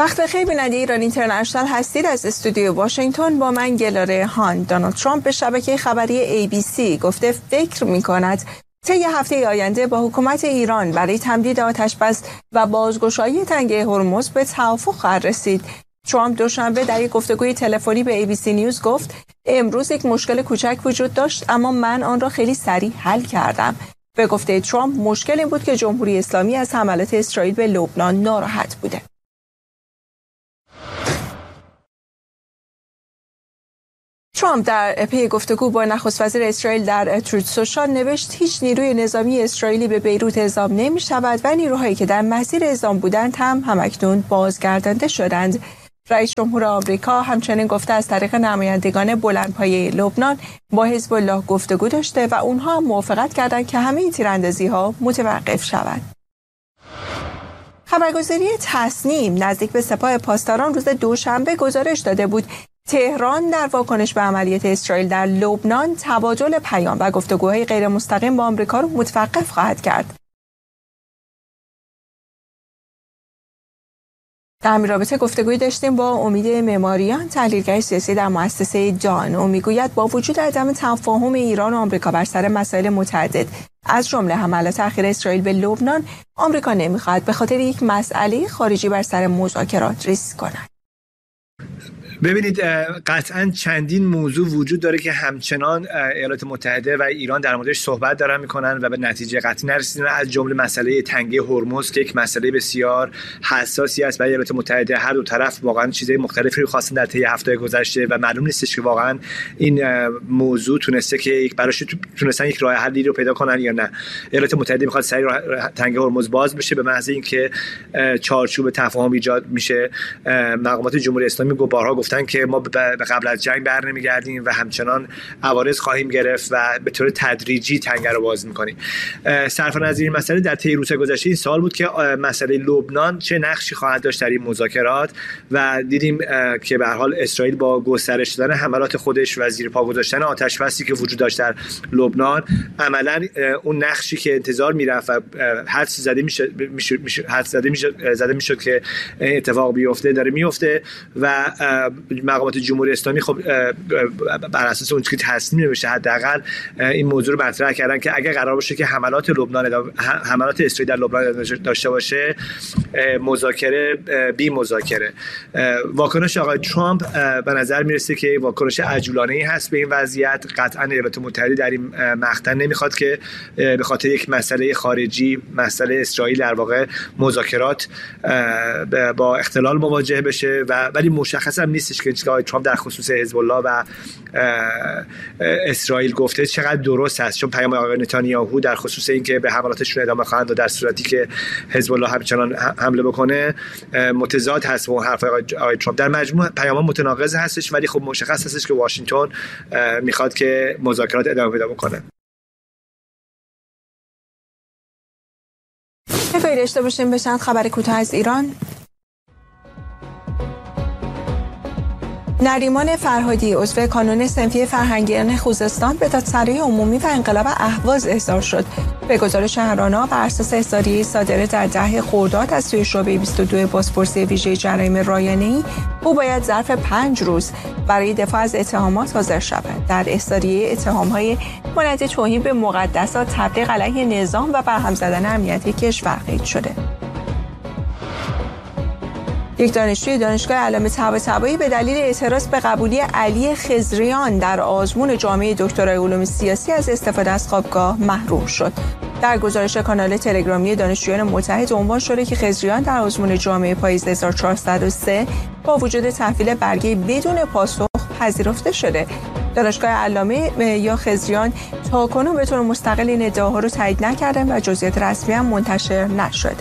وقت بخیر بیننده ایران اینترنشنال هستید. از استودیو واشنگتن با من گلاره هان. دونالد ترامپ به شبکه خبری ABC گفته فکر می‌کند طی هفته آینده با حکومت ایران برای تمدید آتش‌بس و بازگشایی تنگه هرمز به توافق خواهد رسید. ترامپ دوشنبه در یک گفتگوی تلفنی به ABC نیوز گفت امروز یک مشکل کوچک وجود داشت اما من آن را خیلی سریع حل کردم. به گفته ترامپ مشکل این بود که جمهوری اسلامی از حملات اسرائیل به لبنان ناراحت بوده. ترامپ در پی گفتگو با نخست وزیر اسرائیل در تروت سوشال نوشت هیچ نیروی نظامی اسرائیلی به بیروت اعزام نمی شود و نیروهایی که در مسیر اعزام بودند هم همکنون بازگردانده شدند. رئیس جمهور آمریکا همچنین گفته از طریق نمایندگان بلندپایه لبنان با حزب الله گفتگو داشته و اونها هم موافقت کردند که همه تیراندازی‌ها متوقف شود. خبرگزاری تصنیم نزدیک به سپاه پاسداران روز دوشنبه گزارش داده بود تهران در واکنش به عملیات اسرائیل در لبنان تبادل پیام و گفتگوهای غیر مستقیم با آمریکا را متوقف خواهد کرد. در همین رابطه گفتگویی داشتیم با امید معماریان، تحلیلگر سیاسی در مؤسسه دان. او میگوید با وجود عدم تفاهم ایران و آمریکا بر سر مسائل متعدد از جمله حملات اخیر اسرائیل به لبنان، آمریکا نمیخواهد به خاطر یک مسئله خارجی بر سر مذاکرات ریسک کند. ببینید قطعا چندین موضوع وجود داره که همچنان ایالات متحده و ایران در موردش صحبت دارن میکنن و به نتیجه قطعی نرسیدن، از جمله مسئله تنگه هرمز که یک مسئله بسیار حساسی است و ایالات متحده هر دو طرف واقعا چیزای مختلفی رو خواستن در طی هفته گذشته و معلوم نیستش که واقعا این موضوع تونسته که براش تونستن یک راه حلی رو پیدا کنن یا نه. ایالات متحده میخواد سریع تنگه هرمز باز بشه به محض اینکه چارچوب تفاهم ایجاد میشه. مقامات جمهوری اسلامی بارها گفتن که ما به قبل از جنگ برنمیگردیم و همچنان عوارض خواهیم گرفت و به طور تدریجی تنگه رو باز میکنیم. صرفا از این مسئله در طی روزهای گذشته این سال بود که مسئله لبنان چه نقشی خواهد داشت در این مذاکرات و دیدیم که به هر حال اسرائیل با گسترش دادن حملات خودش و زیر پا گذاشتن آتش‌بسی که وجود داشت در لبنان عملاً اون نقشی که انتظار میرفت و حدس زده میشد که اتفاق بیفته داره میفته و مقامات جمهوری اسلامی خب بر اساس اون چیزی که تصمیم نوشته حداقل این موضوع رو مطرح کردن که اگر قرار باشه که حملات اسرائیل در لبنان داشته باشه مذاکره بی مذاکره. واکنش آقای ترامپ به نظر میرسه که واکنش عجولانه‌ای هست به این وضعیت. قطعا ایالات متحده در این مقطع نمیخواد که به خاطر یک مسئله خارجی، مسئله اسرائیل در واقع مذاکرات با اختلال مواجه بشه ولی مشخص هم نیستش که آقای ترامپ در خصوص حزب الله و اسرائیل گفته چقدر درست است، چون پیام آقای نتانیاهو در خصوص اینکه به حملاتشون ادامه خواهند داد در صورتی که حزب الله همچنان حمله بکنه متضاد هست با حرف آقای ترامپ. در مجموع پیام متناقض هستش ولی خب مشخص هستش که واشنگتن میخواد که مذاکرات ادامه پیدا بکنه. بخیر داشته باشیم به چند خبر کوتاه از ایران. نریمان فرهادی عضو کانون صنفی فرهنگیان خوزستان به دادسرای عمومی و انقلاب اهواز احضار شد. به گزارش هرانا بر اساس احضاریه صادره در 10 خرداد از سوی شعبه 22 بازپرسی ویژه جرایم رایانه‌ای او باید ظرف 5 روز برای دفاع از اتهامات حاضر شود. در احضاریه اتهام‌های مانند توهین به مقدسات، تبلیغ علیه نظام و برهم زدن امنیت کشور قید شده. یک دانشجوی دانشگاه علامه طباطبایی به دلیل اعتراض به قبولی علی خضریان در آزمون جامعه دکترای علوم سیاسی از استفاده از خوابگاه محروم شد. در گزارش کانال تلگرامی دانشجویان متحد عنوان شده که خضریان در آزمون جامعه پاییز 1403 با وجود تحویل برگه بدون پاسخ پذیرفته شده. دانشگاه علامه یا خضریان تاکنون به طور مستقل این ادعاها رو تایید نکردند و جزئیات رسمی هم منتشر نشده.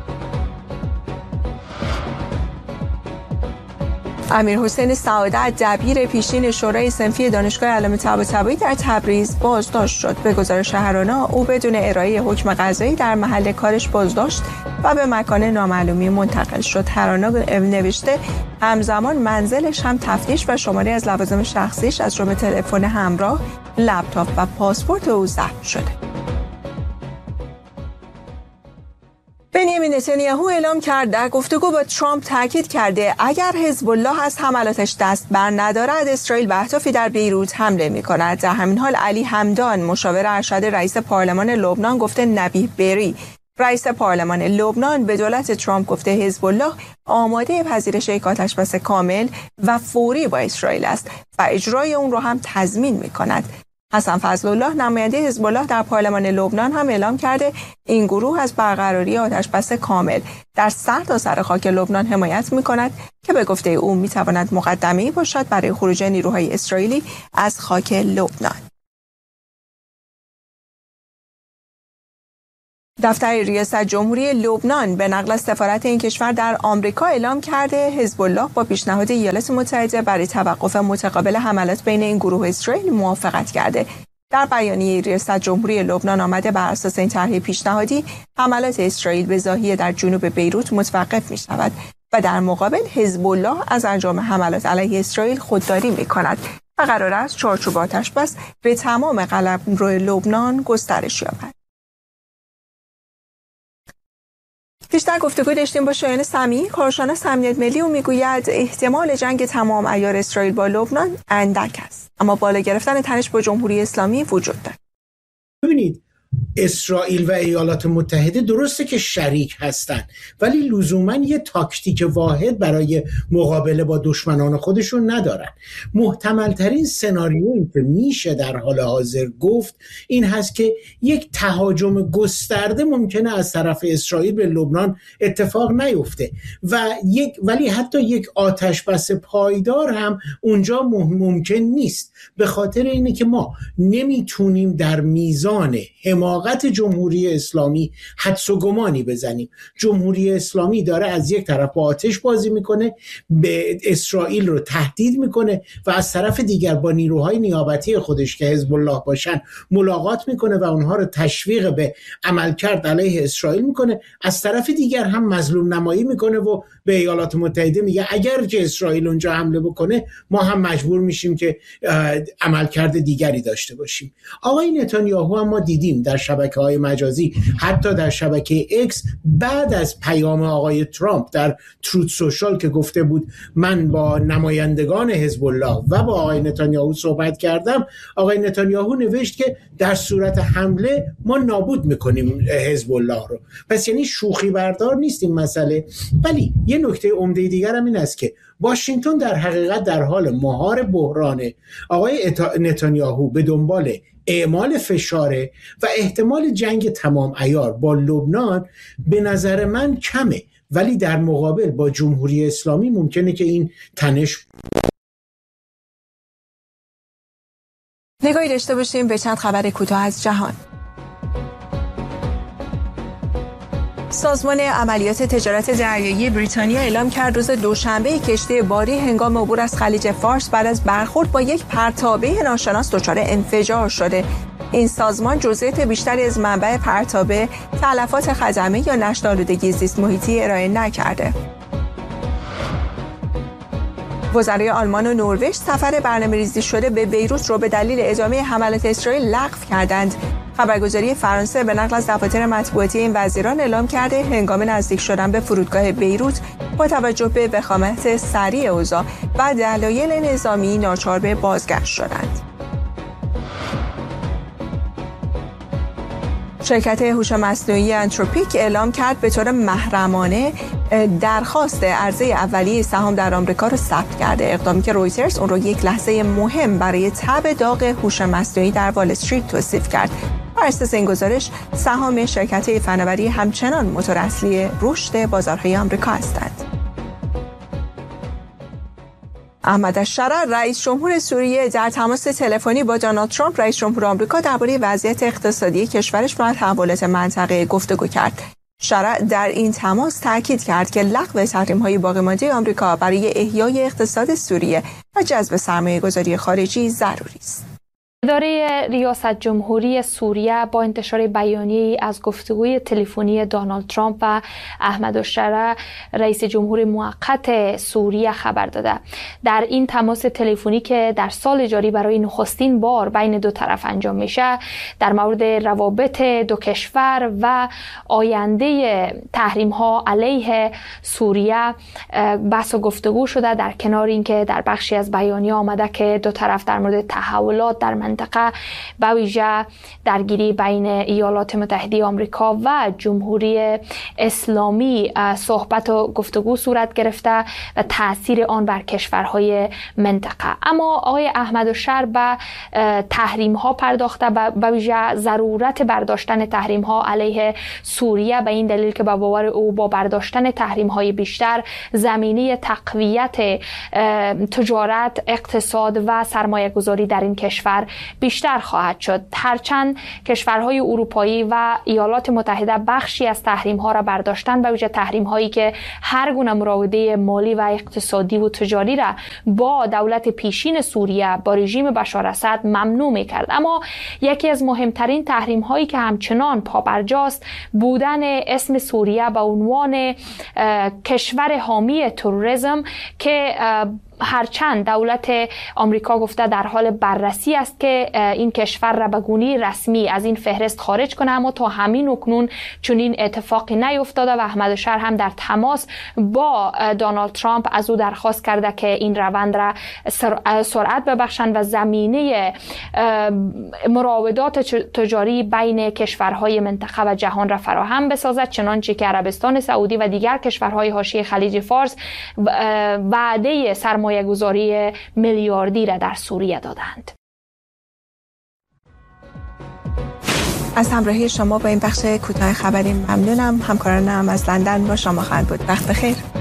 امیرحسین سعادت دبیر پیشین شورای صنفی دانشگاه علامه طباطبایی در تبریز بازداشت شد. به گزارش هرانا او بدون ارائه حکم قضایی در محل کارش بازداشت و به مکان نامعلومی منتقل شد. هرانا نوشته همزمان منزلش هم تفتیش و شماری از لوازم شخصیش از جمله تلفن همراه، لپتاپ و پاسپورت او ضبط شده. بنیامین نتانیاهو اعلام کرد در گفتگو با ترامپ تاکید کرده اگر حزب الله از حملاتش دست بر ندارد اسرائیل به اهدافی در بیروت حمله می‌کند. در همین حال علی همدان مشاور ارشد رئیس پارلمان لبنان گفته نبیه بری رئیس پارلمان لبنان به دولت ترامپ گفته حزب الله آماده پذیرش یک آتش‌بس کامل و فوری با اسرائیل است و اجرای اون رو هم تضمین می‌کند. حسن فضلالله نماینده حزب الله در پارلمان لبنان هم اعلام کرده این گروه از برقراری آتش‌بس کامل در سرتاسر خاک لبنان حمایت می‌کند که به گفته او می‌تواند مقدمه‌ای باشد برای خروج نیروهای اسرائیلی از خاک لبنان. دفتر ریاست جمهوری لبنان به نقل از سفارت این کشور در آمریکا اعلام کرده حزب الله با پیشنهاد ایالات متحده برای توقف متقابل حملات بین این گروه و اسرائیل موافقت کرده. در بیانیه ریاست جمهوری لبنان آمده بر اساس این طرح پیشنهادی حملات اسرائیل به ضاحیه در جنوب بیروت متوقف می شود و در مقابل حزب الله از انجام حملات علیه اسرائیل خودداری می کند و قرار است چارچوب آتش‌بس به تمام قلمرو لبنان گسترش یابد. بیشتر گفتگو داشتیم با شایان سمیعی، کارشناس امنیت ملی، و میگوید احتمال جنگ تمام عیار اسرائیل با لبنان اندک است، اما بالا گرفتن تنش با جمهوری اسلامی وجود دارد. ببینید اسرائیل و ایالات متحده درسته که شریک هستن ولی لزوما یه تاکتیک واحد برای مقابله با دشمنان خودشون ندارن. محتمل ترین سناریویی که میشه در حال حاضر گفت این هست که یک تهاجم گسترده ممکنه از طرف اسرائیل به لبنان اتفاق نیفته ولی حتی یک آتش بس پایدار هم اونجا ممکن نیست، به خاطر اینه که ما نمیتونیم در میزان حماقت جمهوری اسلامی حدس و گمانی بزنیم. جمهوری اسلامی داره از یک طرف با آتش بازی میکنه، به اسرائیل رو تهدید میکنه و از طرف دیگر با نیروهای نیابتی خودش که حزب الله باشن ملاقات میکنه و اونها رو تشویق به عملکرد علیه اسرائیل میکنه. از طرف دیگر هم مظلوم نمایی میکنه و به ایالات متحده میگه اگر که اسرائیل اونجا حمله بکنه ما هم مجبور میشیم که عملکرد دیگری داشته باشیم. آقای نتانیاهو هم ما دیدیم در شبکه‌های مجازی، حتی در شبکه اکس، بعد از پیام آقای ترامپ در تروت سوشال که گفته بود من با نمایندگان حزب الله و با آقای نتانیاهو صحبت کردم، آقای نتانیاهو نوشت که در صورت حمله ما نابود میکنیم حزب الله رو. پس یعنی شوخی بردار نیست این مسئله. ولی یه نکته عمده دیگر هم این است که واشنگتن در حقیقت در حال مهار بحرانه. آقای نتانیاهو به دنبال اعمال فشاره و احتمال جنگ تمام عیار با لبنان به نظر من کمه، ولی در مقابل با جمهوری اسلامی ممکنه که این تنش. نگاهی داشته باشیم به چند خبر کوتاه از جهان. سازمان عملیات تجارت دریایی بریتانیا اعلام کرد روز دوشنبه کشتی باری هنگام عبور از خلیج فارس بعد از برخورد با یک پرتابه ناشناس دچار انفجار شده. این سازمان جزئیات بیشتری از منبع پرتابه، تلفات خدمه یا نشت آلودگی زیست محیطی ارائه نکرده. وزرای آلمان و نروژ سفر برنامه‌ریزی شده به بیروت را به دلیل ادامه حملات اسرائیل لغو کردند. خبرگزاری فرانسه به نقل از دفاتر مطبوعاتی این وزیران اعلام کرده هنگام نزدیک شدن به فرودگاه بیروت با توجه به وخامت سریع اوضاع و دلایل نظامی ناچار به بازگشت شدند. شرکت هوش مصنوعی انتروپیک اعلام کرد به طور محرمانه درخواست عرضه اولیه سهام در آمریکا را ثبت کرده، اقدامی که رویترز اون رو یک لحظه مهم برای تب داغ هوش مصنوعی در وال استریت توصیف کرد. بر اساس این گزارش سهام شرکت فناوری همچنان موتور اصلی رشد بازارهای آمریکا هستند. احمد الشرع رئیس جمهور سوریه در تماس تلفنی با دونالد ترامپ رئیس جمهور آمریکا درباره وضعیت اقتصادی کشورش و تحولات منطقه گفتگو کرد. شرع در این تماس تاکید کرد که لغو تحریم‌های باقی‌مانده آمریکا برای احیای اقتصاد سوریه و جذب سرمایه‌گذاری خارجی ضروری است. اداره ریاست جمهوری سوریه با انتشار بیانیه‌ای از گفتگوی تلفنی دونالد ترامپ و احمد الشرا رئیس جمهور موقت سوریه خبر داده. در این تماس تلفنی که در سال جاری برای نخستین بار بین دو طرف انجام میشه، در مورد روابط دو کشور و آینده تحریم‌ها علیه سوریه بحث و گفتگو شده، در کنار اینکه در بخشی از بیانیه آمده که دو طرف در مورد تحولات در منطقه به ویژه درگیری بین ایالات متحده آمریکا و جمهوری اسلامی صحبت و گفتگو صورت گرفته و تاثیر آن بر کشورهای منطقه. اما آقای احمد الشرا به تحریم ها پرداخته، به ویژه ضرورت برداشتن تحریم ها علیه سوریه به این دلیل که به باور او با برداشتن تحریم های بیشتر زمینه تقویت تجارت، اقتصاد و سرمایه گذاری در این کشور بیشتر خواهد شد. هرچند کشورهای اروپایی و ایالات متحده بخشی از تحریم ها را برداشتن، به ویژه تحریم هایی که هر گونه مراوده مالی و اقتصادی و تجاری را با دولت پیشین سوریه، با رژیم بشار اسد ممنوع میکرد. اما یکی از مهمترین تحریم هایی که همچنان پابرجاست بودن اسم سوریه به عنوان کشور حامی تروریسم که هرچند دولت آمریکا گفته در حال بررسی است که این کشور را به گونه رسمی از این فهرست خارج کنه، اما تا همین اکنون چنین اتفاقی نیفتاده و احمد الشرا هم در تماس با دونالد ترامپ از او درخواست کرده که این روند را سرعت ببخشند و زمینه مراودات تجاری بین کشورهای منطقه و جهان را فراهم بسازد، چنانچه که عربستان سعودی و دیگر کشورهای حاشیه خلیج فارس وعده سرمایه گذاری میلیاردی را در سوریه دادند. از همراهی شما با این بخش کوتاه خبری ممنونم. همکارانم از لندن با شما خواهند بود. وقت بخیر.